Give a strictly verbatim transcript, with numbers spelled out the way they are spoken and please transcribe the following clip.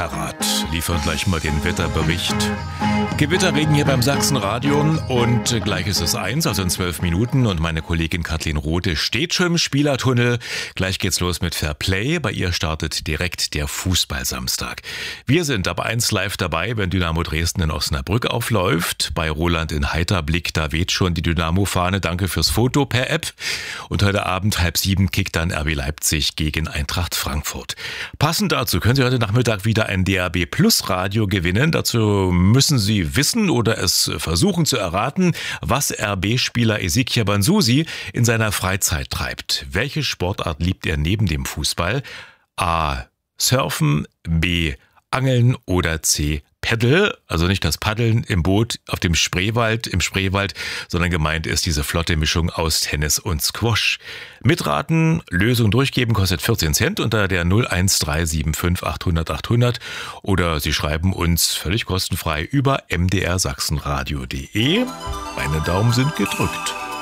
parat. Liefern gleich mal den Wetterbericht. Gewitterregen hier beim Sachsenradio und gleich ist es eins, also in zwölf Minuten, und meine Kollegin Kathleen Rothe steht schon im Spielertunnel. Gleich geht's los mit Fair Play. Bei ihr startet direkt der Fußballsamstag. Wir sind ab eins live dabei, wenn Dynamo Dresden in Osnabrück aufläuft. Bei Roland in Heiterblick, da weht schon die Dynamo-Fahne. Danke fürs Foto per App. Und heute Abend halb sieben kickt dann R B Leipzig gegen Eintracht Frankfurt. Passend dazu können Sie heute Nachmittag wieder ein D A B Plus Radio gewinnen. Dazu müssen Sie wissen oder es versuchen zu erraten, was R B-Spieler Ezequiel Banzusi in seiner Freizeit treibt. Welche Sportart liebt er neben dem Fußball? A. Surfen, B. Angeln oder C. Paddle, also nicht das Paddeln im Boot auf dem Spreewald, im Spreewald, sondern gemeint ist diese flotte Mischung aus Tennis und Squash. Mitraten, Lösung durchgeben kostet vierzehn Cent unter der null eins drei sieben fünf achthundert achthundert oder Sie schreiben uns völlig kostenfrei über m d r sachsenradio punkt d e. Meine Daumen sind gedrückt.